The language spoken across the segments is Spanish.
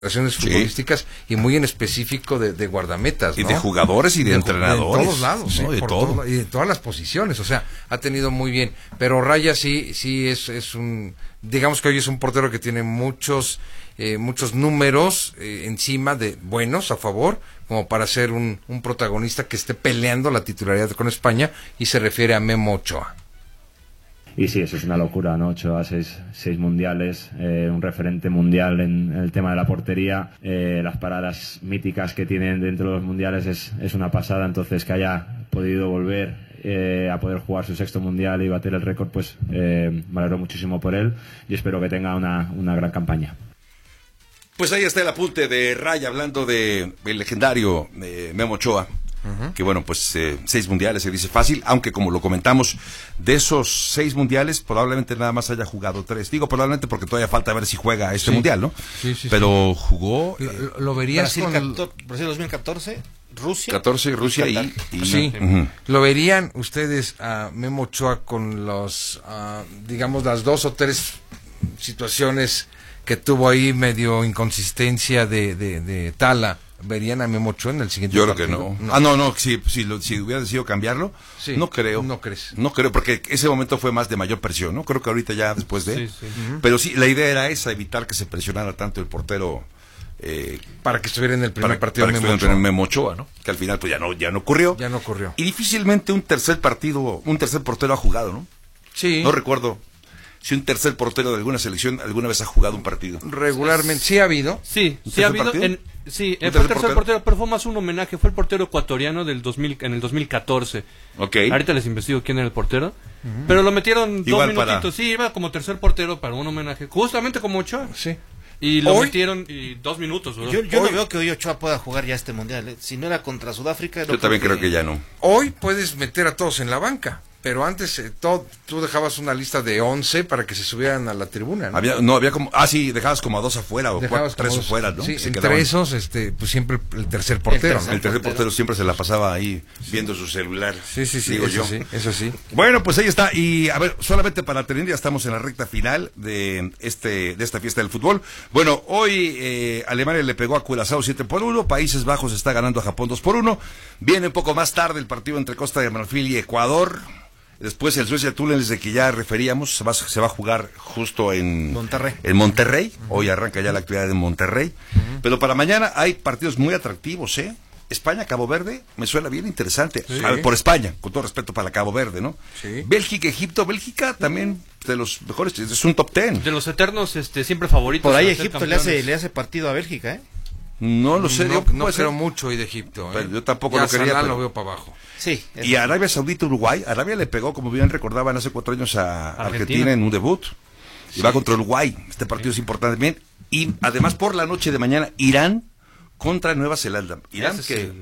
futbolísticas y muy en específico de guardametas, ¿no? Y de jugadores y de entrenadores. De todos lados, ¿no? y de todas las posiciones, o sea, ha tenido muy bien. Pero Raya sí es un, digamos que hoy es un portero que tiene muchos números encima de buenos a favor, como para ser un protagonista que esté peleando la titularidad con España, y se refiere a Memo Ochoa. Y sí, eso es una locura, ¿no? Ochoa, seis mundiales, un referente mundial en el tema de la portería, las paradas míticas que tienen dentro de los mundiales es una pasada. Entonces, que haya podido volver a poder jugar su sexto mundial y bater el récord, pues me alegro muchísimo por él y espero que tenga una gran campaña. Pues ahí está el apunte de Raya hablando de el legendario Memo Ochoa. Que bueno, pues 6 mundiales se dice fácil, aunque como lo comentamos, de esos 6 mundiales probablemente nada más haya jugado 3. Digo probablemente porque todavía falta ver si juega este mundial, ¿no? Sí, pero jugó lo verías Brasil 2014, Rusia 14, Rusia y sí. Lo verían ustedes a Memo Ochoa con los digamos las 2 o 3 situaciones que tuvo ahí medio inconsistencia de Tala. ¿Verían a Memo Ochoa en el siguiente Yo partido? creo que no. No, si hubiera decidido cambiarlo, sí, no creo. ¿No crees? No creo, porque ese momento fue más de mayor presión, ¿no? Creo que ahorita ya después de... Sí. Pero sí, la idea era esa, evitar que se presionara tanto el portero... para que estuviera en el primer partido para que estuviera en Memo Ochoa, ¿no? Que al final pues ya no ocurrió. Ya no ocurrió. Y difícilmente un tercer portero ha jugado, ¿no? Sí. No recuerdo si un tercer portero de alguna selección alguna vez ha jugado un partido. Regularmente, sí ha habido. Sí ha habido. Fue el tercer portero, pero fue más un homenaje. Fue el portero ecuatoriano en el 2014. Okay. Ahorita les investigo quién era el portero. Pero lo metieron igual 2 minutitos. Sí, iba como tercer portero para un homenaje. Justamente como Ochoa. Sí. Y lo metieron y 2 minutos. Yo no veo que hoy Ochoa pueda jugar ya este mundial. Si no era contra Sudáfrica... Yo también creo que ya no. Hoy puedes meter a todos en la banca. Pero antes tú dejabas una lista de 11 para que se subieran a la tribuna, ¿no? Había como... sí, dejabas como a 2 afuera o 3 afuera, ¿no? Sí, se entre quedaban. esos, pues siempre el tercer portero, ¿no? El tercer portero siempre se la pasaba ahí viendo su celular. Sí, digo eso yo. sí, eso sí. Bueno, pues ahí está. Y a ver, solamente para terminar, ya estamos en la recta final de esta fiesta del fútbol. Bueno, hoy Alemania le pegó a Curazao 7-1, Países Bajos está ganando a Japón 2-1. Viene un poco más tarde el partido entre Costa de Marfil y Ecuador. Después el Suecia-Túnez, de que ya referíamos, se va a jugar justo en Monterrey. Hoy arranca ya la actividad en Monterrey. Pero para mañana hay partidos muy atractivos, ¿eh? España-Cabo Verde, me suena bien interesante. Sí. A ver, por España, con todo respeto para Cabo Verde, ¿no? Sí. Bélgica-Egipto, Bélgica también de los mejores, es un top 10. De los eternos siempre favoritos. Por ahí Egipto le hace partido a Bélgica, ¿eh? No lo sé, no creo mucho hoy de Egipto, ¿eh? Pero yo tampoco ya lo quería. Salah lo veo para abajo. Sí. Y Arabia Saudita, Uruguay. Arabia le pegó, como bien recordaban, hace 4 años a Argentina en un debut. Y va contra Uruguay. Este partido es importante también. Y además, por la noche de mañana, Irán contra Nueva Zelanda. Irán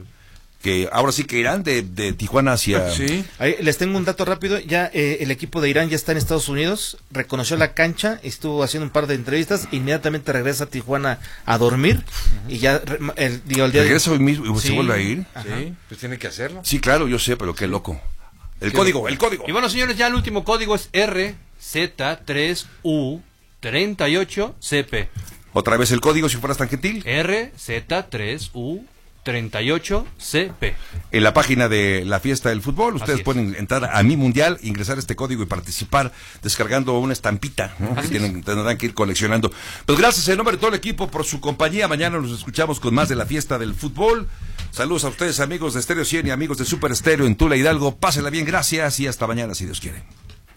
que ahora sí que Irán de Tijuana hacia... Sí. Ahí les tengo un dato rápido. Ya el equipo de Irán ya está en Estados Unidos. Reconoció la cancha. Estuvo haciendo un par de entrevistas. Inmediatamente regresa a Tijuana a dormir. Y ya el día ¿Regresa hoy mismo y se vuelve a ir? Sí, pues tiene que hacerlo. Sí, claro, yo sé, pero qué loco. El código. Y bueno, señores, ya el último código es RZ3U38CP. Otra vez el código, si fueras tan gentil. RZ3U38CP. En la página de la fiesta del fútbol, ustedes pueden entrar a Mi Mundial, ingresar este código y participar descargando una estampita, ¿no? Que tendrán que ir coleccionando. Pues gracias en nombre de todo el equipo por su compañía. Mañana nos escuchamos con más de la fiesta del fútbol. Saludos a ustedes, amigos de Stereo 100 y amigos de Super Estéreo en Tula Hidalgo. Pásenla bien, gracias y hasta mañana si Dios quiere.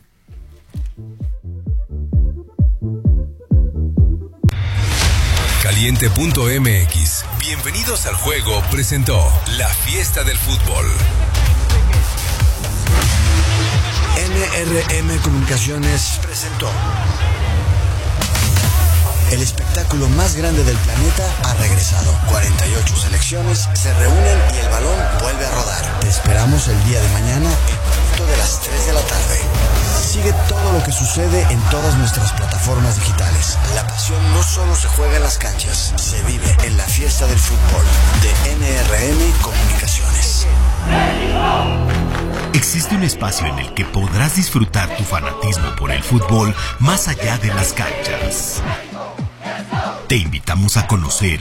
Caliente.mx. Bienvenidos al juego presentó la fiesta del fútbol. NRM Comunicaciones presentó el espectáculo más grande del planeta ha regresado. 48 selecciones se reúnen y el balón vuelve a rodar. Te esperamos el día de mañana en punto de las 3 de la tarde. Sigue todo lo que sucede en todas nuestras plataformas digitales. La pasión no solo se juega en las canchas, se vive en la fiesta del fútbol de NRM Comunicaciones. Existe un espacio en el que podrás disfrutar tu fanatismo por el fútbol más allá de las canchas. Te invitamos a conocer